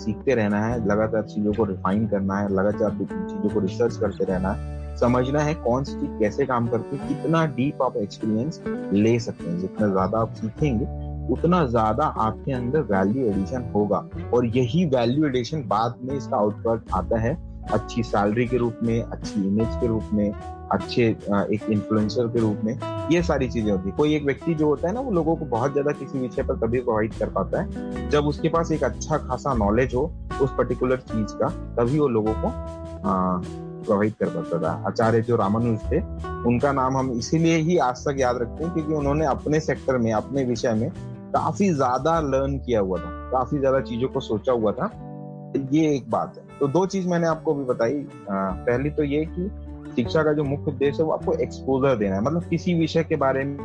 सीखते रहना है, लगातार चीजों को रिफाइन करना है, लगातार चीजों को रिसर्च करते रहना है, समझना है कौन सी चीज कैसे काम करती है, कितना डीप आप एक्सपीरियंस ले सकते हैं। जितना ज्यादा आप सीखेंगे उतना ज्यादा आपके अंदर वैल्यू एडिशन होगा, और यही वैल्यू एडिशन बाद में इसका आउटपुट आता है अच्छी सैलरी के रूप में, अच्छी इमेज के रूप में, अच्छे एक इन्फ्लुएंसर के रूप में। ये सारी चीजें होती है। कोई एक व्यक्ति जो होता है ना, वो लोगों को बहुत ज्यादा किसी विषय पर तभी प्रोवाइड कर पाता है जब उसके पास एक अच्छा खासा नॉलेज हो उस पर्टिकुलर चीज का, तभी वो लोगों को प्रोवाइड कर पाता था। आचार्य जो रामानुज थे, उनका नाम हम इसीलिए ही आज तक याद रखते हैं क्योंकि उन्होंने अपने सेक्टर में, अपने विषय में काफी ज्यादा लर्न किया हुआ था, काफी ज्यादा चीजों को सोचा हुआ था। ये एक बात है। तो दो चीज मैंने आपको भी बताई। पहली तो ये कि शिक्षा का जो मुख्य उद्देश्य है वो आपको एक्सपोजर देना है, मतलब किसी विषय के बारे में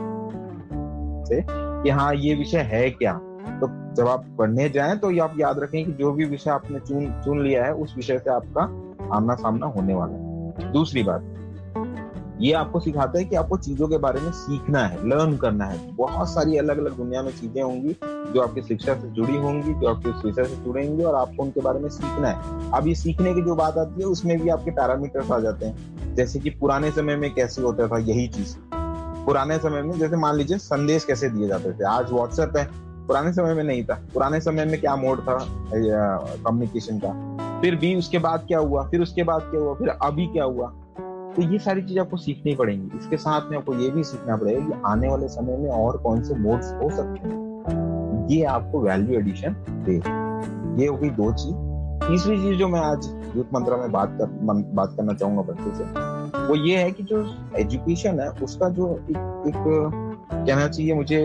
से कि हाँ ये विषय है क्या। तो जब आप पढ़ने जाएं तो ये आप याद रखें कि जो भी विषय आपने चुन लिया है उस विषय से आपका आमना सामना होने वाला है। दूसरी बात, ये आपको सिखाता है कि आपको चीजों के बारे में सीखना है, लर्न करना है। बहुत सारी अलग अलग दुनिया में चीजें होंगी जो आपकी शिक्षा से जुड़ी होंगी, जो आपके उस विषय से जुड़ेंगी, और आपको उनके बारे में सीखना है। अब ये सीखने की जो बात आती है उसमें भी आपके पैरामीटर्स आ जाते हैं, जैसे कि पुराने समय में कैसे होता था यही चीज। पुराने समय में जैसे मान लीजिए संदेश कैसे दिए जाते थे, आज व्हाट्सएप है, पुराने समय में नहीं था। पुराने समय में क्या मोड था कम्युनिकेशन का, फिर भी उसके बाद क्या हुआ, फिर उसके बाद क्या हुआ, फिर अभी क्या हुआ। तो ये सारी चीजें आपको सीखनी पड़ेंगी। इसके साथ में आपको ये भी सीखना पड़ेगा कि आने वाले समय में और कौन से मोड्स हो सकते हैं। ये आपको वैल्यू एडिशन दे। ये हो गई दो चीज। तीसरी चीज जो मैं आज यूथ मंत्रा में बात करना चाहूंगा बच्चों से, वो ये है कि जो एजुकेशन है उसका जो एक कहना चाहिए मुझे,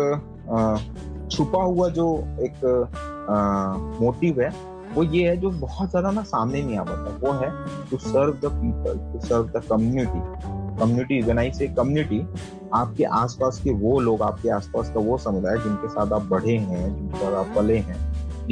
एक छुपा हुआ जो एक मोटिव है, वो ये है जो बहुत ज्यादा ना सामने नहीं आ पाता। वो है to serve the people, to serve the community. When I से कम्युनिटी, आपके आसपास के वो लोग, आपके आसपास का वो समुदाय जिनके साथ आप बढ़े हैं, जिनके साथ आप पले हैं,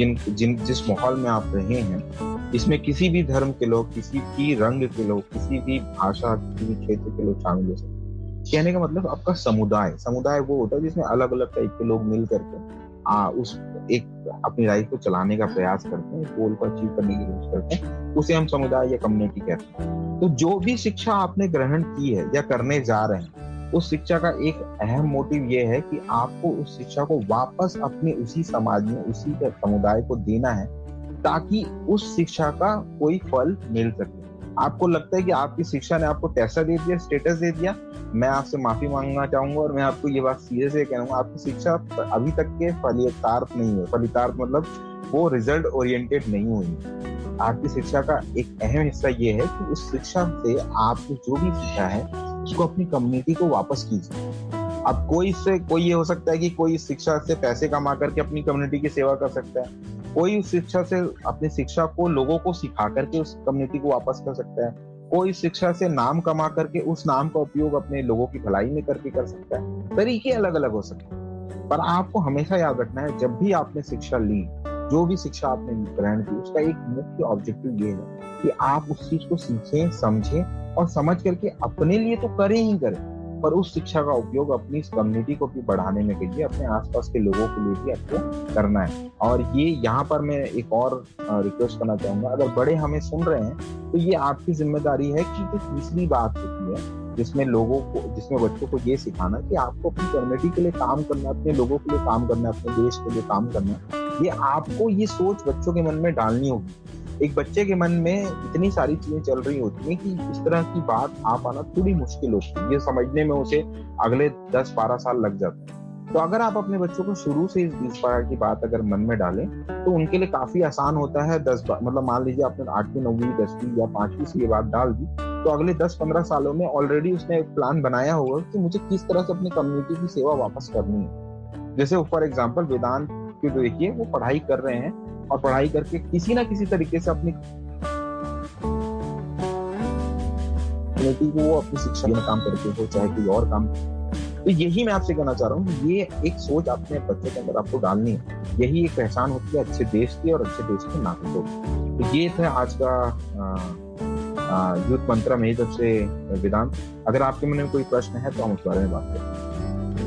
जिस माहौल में आप रहे हैं, इसमें किसी भी धर्म के लोग, किसी भी रंग के लोग, किसी भी भाषा, किसी भी क्षेत्र के लोग शामिल हो सकते हैं। कहने का मतलब आपका समुदाय वो होता है जिसमें अलग अलग टाइप के लोग मिल करके उस एक अपनी लाइफ को चलाने का प्रयास करते हैं, गोल को अचीव करने की कोशिश करते हैं, उसे हम समुदाय या कम्युनिटी कहते हैं। तो जो भी शिक्षा आपने ग्रहण की है या करने जा रहे हैं, उस शिक्षा का एक अहम मोटिव ये है कि आपको उस शिक्षा को वापस अपने उसी समाज में, उसी समुदाय को देना है, ताकि उस शिक्षा का कोई फल मिल सके। आपको लगता है कि आपकी शिक्षा ने आपको पैसा दे दिया, स्टेटस दे दिया, मैं आपसे माफी मांगना चाहूंगा और मैं आपको ये बात सीधे से कहूंगा, आपकी शिक्षा अभी तक के फलितार्थ नहीं हुई। फलितार्थ मतलब वो रिजल्ट ओरिएंटेड नहीं हुई। आपकी शिक्षा का एक अहम हिस्सा ये है कि उस शिक्षा से आपने जो भी सीखा है उसको अपनी कम्युनिटी को वापस कीजिए। अब कोई ये हो सकता है कि कोई इस शिक्षा से पैसे कमा करके अपनी कम्युनिटी की सेवा कर सकता है, कोई उस शिक्षा से अपनी शिक्षा को लोगों को सिखा करके उस कम्युनिटी को वापस कर सकता है, कोई शिक्षा से नाम कमा करके उस नाम का उपयोग अपने लोगों की भलाई में करके कर सकता है। तरीके अलग अलग हो सकते हैं, पर आपको हमेशा याद रखना है, जब भी आपने शिक्षा ली, जो भी शिक्षा आपने ग्रहण की, उसका एक मुख्य ऑब्जेक्टिव ये है कि आप उस चीज को सीखें, समझें और समझ करके अपने लिए तो करें ही करें, पर उस शिक्षा का उपयोग अपनी इस कम्युनिटी को भी बढ़ाने में कीजिए, अपने आसपास के लोगों के लिए भी आपको करना है। और ये यहाँ पर मैं एक और रिक्वेस्ट करना चाहूंगा, अगर बड़े हमें सुन रहे हैं तो ये आपकी जिम्मेदारी है कि जो तीसरी बात होती है जिसमें बच्चों को ये सिखाना कि आपको अपनी कम्युनिटी के लिए काम करना, अपने लोगों के लिए काम करना, अपने देश के लिए काम करना, ये आपको ये सोच बच्चों के मन में डालनी होगी। एक बच्चे के मन में इतनी सारी चीजें चल रही होती हैं कि इस तरह की बात आ पाना थोड़ी मुश्किल होती है, ये समझने में उसे अगले 10-12 साल लग जाते हैं। तो अगर आप अपने बच्चों को शुरू से इस प्रकार की बात अगर मन में डालें तो उनके लिए काफी आसान होता है। मतलब मान लीजिए आपने 8वीं 9वीं 10वीं या 5वीं से ये बात डाल दी, तो अगले 10-15 सालों में ऑलरेडी उसने एक प्लान बनाया होगा कि मुझे किस तरह से अपनी कम्युनिटी की सेवा वापस करनी है। जैसे फॉर एग्जाम्पल वेदांत की देखिए, वो पढ़ाई कर रहे हैं और पढ़ाई करके किसी ना किसी तरीके से अपनी कम्युनिटी को वो अपनी शिक्षा में काम करके हो, चाहे कोई और काम। तो यही मैं आपसे कहना चाह रहा हूँ, ये एक सोच अपने बच्चे के अंदर आपको डालनी है। यही एक पहचान होती है अच्छे देश की और अच्छे देश के नागरिकों की। तो ये था आज का यूथ मंत्रा मेरी तरफ से वेदांत। अगर आपके मन में कोई प्रश्न है तो हम उस बारे में बात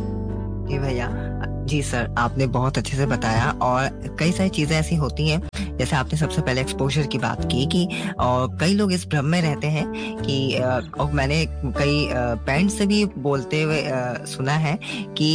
करें। जी भैया, जी सर, आपने बहुत अच्छे से बताया। और कई सारी चीजें ऐसी होती हैं जैसे आपने सबसे पहले एक्सपोजर की बात की कि कई लोग इस भ्रम में रहते हैं कि और मैंने कई पेरेंट्स से भी बोलते हुए सुना है कि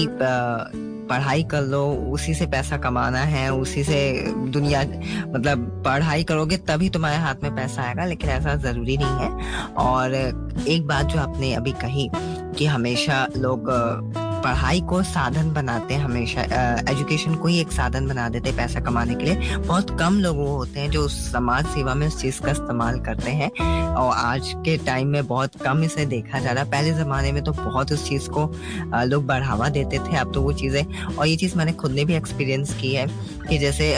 पढ़ाई कर लो, उसी से पैसा कमाना है, उसी से दुनिया, मतलब पढ़ाई करोगे तभी तुम्हारे हाथ में पैसा आएगा, लेकिन ऐसा जरूरी नहीं है। और एक बात जो आपने अभी कही कि हमेशा लोग पढ़ाई को साधन बनाते हैं, हमेशा एजुकेशन को ही एक साधन बना देते हैं पैसा कमाने के लिए। बहुत कम लोग वो होते हैं जो समाज सेवा में उस चीज का इस्तेमाल करते हैं, और आज के टाइम में बहुत कम इसे देखा जा रहा है। पहले जमाने में तो बहुत उस चीज को लोग बढ़ावा देते थे, अब तो वो चीजें, और ये चीज मैंने खुद ने भी एक्सपीरियंस की है कि जैसे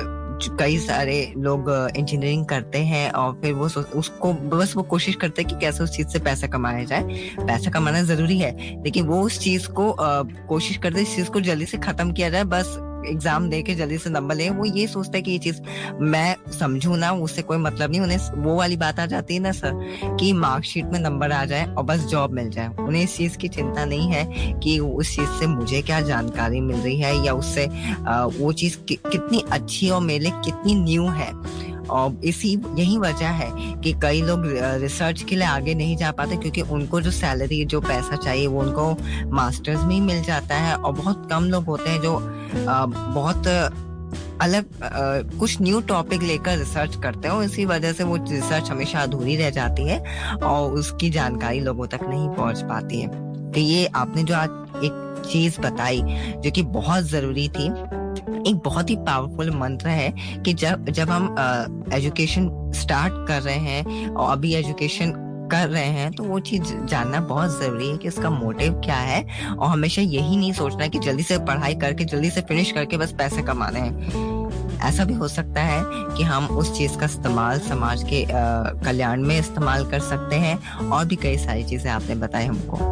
कई सारे लोग इंजीनियरिंग करते हैं और फिर वो उसको बस वो कोशिश करते हैं कि कैसे उस चीज से पैसा कमाया जाए। पैसा कमाना जरूरी है, लेकिन वो उस चीज को कोशिश करते हैं इस चीज को जल्दी से खत्म किया जाए, बस एग्जाम दे के जल्दी से नंबर ले। वो ये सोचता है कि ये चीज मैं समझू ना, उससे कोई मतलब नहीं। उन्हें वो वाली बात आ जाती है ना सर, कि मार्कशीट में नंबर आ जाए और बस जॉब मिल जाए। उन्हें इस चीज की चिंता नहीं है कि उस चीज से मुझे क्या जानकारी मिल रही है, या उससे वो चीज कितनी अच्छी और मेरे लिए कितनी न्यू है। और यही वजह है कि कई लोग रिसर्च के लिए आगे नहीं जा पाते, क्योंकि उनको जो सैलरी, जो पैसा चाहिए वो उनको मास्टर्स में ही मिल जाता है। और बहुत कम लोग होते हैं जो बहुत अलग कुछ न्यू टॉपिक लेकर रिसर्च करते हैं, इसी वजह से वो रिसर्च हमेशा अधूरी रह जाती है और उसकी जानकारी लोगों तक नहीं पहुंच पाती है। तो ये आपने जो आज एक चीज बताई जो कि बहुत जरूरी थी, एक बहुत ही पावरफुल मंत्र है कि जब हम एजुकेशन स्टार्ट कर रहे हैं और अभी एजुकेशन कर रहे हैं, तो वो चीज जानना बहुत जरूरी है कि उसका मोटिव क्या है। और हमेशा यही नहीं सोचना कि जल्दी से पढ़ाई करके जल्दी से फिनिश करके बस पैसे कमाने हैं। ऐसा भी हो सकता है कि हम उस चीज का इस्तेमाल समाज के कल्याण में इस्तेमाल कर सकते हैं, और भी कई सारी चीजें आपने बताई हमको।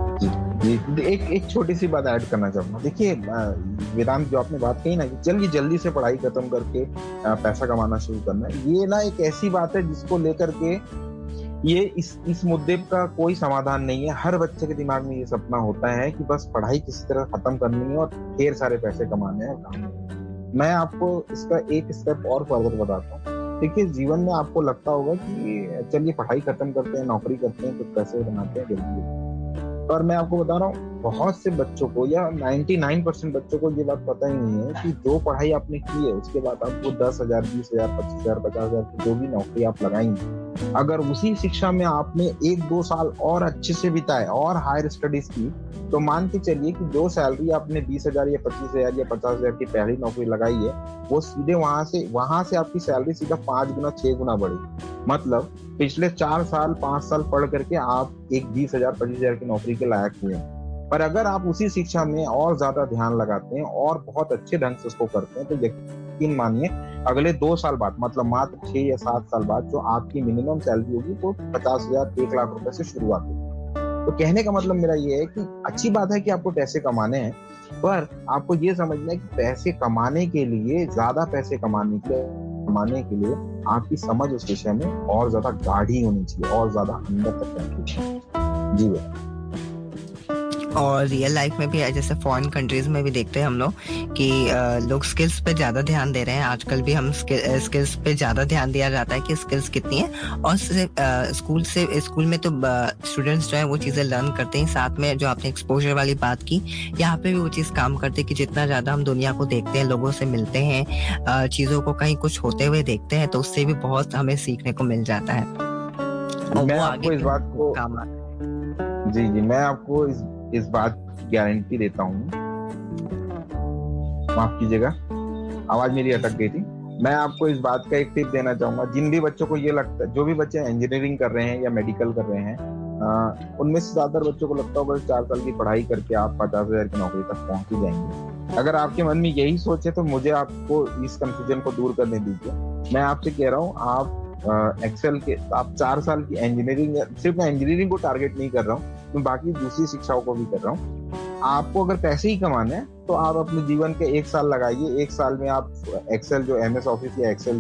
एक छोटी सी बात ऐड करना चाहूंगा। देखिए वेदांत, जो आपने बात कही ना कि चलिए जल्दी से पढ़ाई खत्म करके पैसा कमाना शुरू करना है, ये ना एक ऐसी बात है जिसको लेकर के ये इस मुद्दे का कोई समाधान नहीं है। हर बच्चे के दिमाग में ये सपना होता है कि बस पढ़ाई किसी तरह खत्म करनी है और ढेर सारे पैसे कमाने हैं। मैं आपको इसका एक स्टेप और फर्दर बताता हूँ। देखिए जीवन में आपको लगता होगा कि चलिए पढ़ाई खत्म करते हैं, नौकरी करते हैं, कुछ पैसे बनाते हैं जल्दी, और मैं आपको बता रहा हूँ बहुत से बच्चों को या 99% बच्चों को ये बात पता ही नहीं है कि जो पढ़ाई आपने की है उसके बाद आपको 10,000, 20,000, 25,000, 50,000 की जो भी नौकरी आप लगाएंगे, अगर उसी शिक्षा में आपने 1-2 साल और अच्छे से बिताए और हायर स्टडीज की, तो मान के चलिए कि जो सैलरी आपने 20,000 या 25,000 या 50,000 की पहली नौकरी लगाई है, वो सीधे वहां से आपकी सैलरी सीधा 5 गुना 6 गुना बढ़ी। मतलब पिछले 4 साल 5 साल पढ़ करके आप एक 20,000 25,000 की नौकरी के लायक हुए। पर अगर आप उसी शिक्षा में और ज्यादा ध्यान लगाते हैं और बहुत अच्छे ढंग से उसको करते हैं, तो यकीन मानिए अगले 2 साल बाद, मतलब मात्र 6 या 7 साल बाद, जो आपकी मिनिमम सैलरी होगी वो 50,000 1 लाख रुपए से शुरुआत होगी। तो कहने का मतलब मेरा ये है कि अच्छी बात है कि आपको पैसे कमाने हैं, पर आपको ये समझना है कि पैसे कमाने के लिए, ज्यादा पैसे कमाने के लिए आपकी समझ उस विषय में और ज्यादा गाढ़ी होनी चाहिए और ज्यादा अंदर तक जानी चाहिए। जी भैया। और रियल लाइफ में भी है, जैसे फॉरेन कंट्रीज में भी देखते हैं हम लोग कि लोग स्किल्स पे ज्यादा ध्यान दे रहे हैं। आजकल भी हम स्किल्स पे ज्यादा ध्यान दिया जाता है कि स्किल्स कितनी है। और स्कूल में तो स्टूडेंट्स जो है वो चीजें लर्न करते हैं, साथ में जो आपने एक्सपोजर वाली बात की, यहाँ पे भी वो चीज काम करते हैं कि जितना ज्यादा हम दुनिया को देखते हैं, लोगों से मिलते हैं, चीजों को कहीं कुछ होते हुए देखते हैं, तो उससे भी बहुत हमें सीखने को मिल जाता है। और मैं वो आपको आगे इस बात को काम आता है। जी जी, मैं आपको इस बात की गारंटी देता हूँ। माफ कीजिएगा, आवाज मेरी अटक गई थी। मैं आपको इस बात का एक टिप देना चाहूंगा। जिन भी बच्चों को ये लगता है, जो भी बच्चे इंजीनियरिंग कर रहे हैं या मेडिकल कर रहे हैं, उनमें से ज्यादातर बच्चों को लगता होगा 4 साल की पढ़ाई करके आप 50,000 की नौकरी तक पहुंच ही जाएंगे। अगर आपके मन में यही सोच है तो मुझे आपको इस कंफ्यूजन को दूर करने दीजिए। मैं आपसे कह रहा हूँ, आप 4 साल की इंजीनियरिंग, सिर्फ मैं इंजीनियरिंग को टारगेट नहीं कर रहा हूँ, मैं बाकी दूसरी शिक्षाओं को भी कर रहा हूँ। आपको अगर पैसे ही कमाने हैं तो आप अपने जीवन के 1 साल लगाइए। 1 साल में आप एक्सेल, जो MS ऑफिस या एक्सेल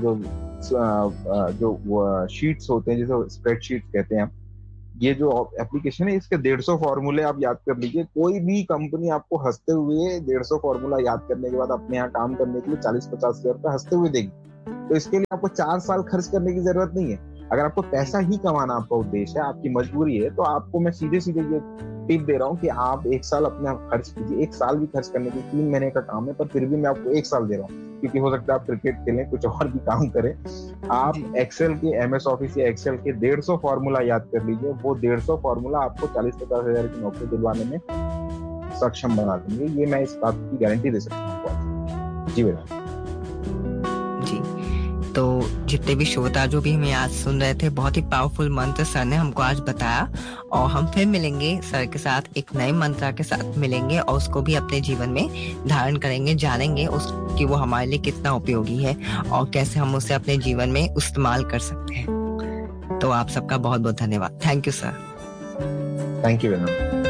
जो शीट्स होते हैं, जिसे स्प्रेडशीट कहते हैं, ये जो एप्लीकेशन है, इसके 150 फॉर्मूले आप याद कर लीजिए। कोई भी कंपनी आपको हंसते हुए 150 फॉर्मूला याद करने के बाद अपने यहाँ काम करने के लिए 40-50 हजार रुपये हंसते हुए देगी। तो इसके लिए आपको 4 साल खर्च करने की जरूरत नहीं है। अगर आपको पैसा ही कमाना आपका उद्देश्य है, आपकी मजबूरी है, तो आपको मैं सीधे सीधे ये टिप दे रहा हूँ कि आप 1 साल अपने आप खर्च कीजिए। 1 साल भी खर्च करने की 3 महीने का काम है, पर फिर भी मैं आपको 1 साल दे रहा हूँ, क्योंकि हो सकता है आप क्रिकेट खेलें, कुछ और भी काम करें। आप एक्सेल के, MS ऑफिस या एक्सेल के 150 फॉर्मूला याद कर लीजिए। वो 150 फॉर्मूला आपको 40-50 हजार की नौकरी दिलवाने में सक्षम बना देंगे। ये मैं इस बात की गारंटी दे सकता हूँ। जी बेटा। जी, तो जितने भी श्रोता जो भी हमें आज सुन रहे थे, बहुत ही पावरफुल मंत्र सर ने हमको आज बताया, और हम फिर मिलेंगे सर के साथ, एक नए मंत्र के साथ मिलेंगे और उसको भी अपने जीवन में धारण करेंगे, जानेंगे उसकी वो हमारे लिए कितना उपयोगी है और कैसे हम उसे अपने जीवन में इस्तेमाल कर सकते हैं। तो आप सबका बहुत बहुत धन्यवाद। Thank you sir. Thank you very much.